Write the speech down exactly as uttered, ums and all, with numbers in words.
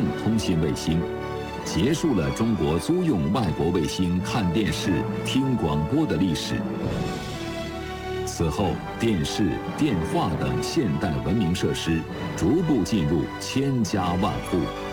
通信卫星，结束了中国租用外国卫星看电视、听广播的历史。此后，电视、电话等现代文明设施逐步进入千家万户。